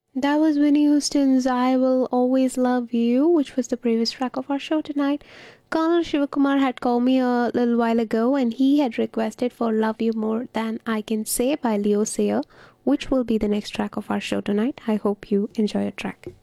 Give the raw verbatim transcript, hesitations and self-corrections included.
That was Winnie Houston's I Will Always Love You, which was the previous track of our show tonight. Colonel Shivakumar had called me a little while ago and he had requested for Love You More Than I Can Say by Leo Sayer, which will be the next track of our show tonight. I hope you enjoy your track.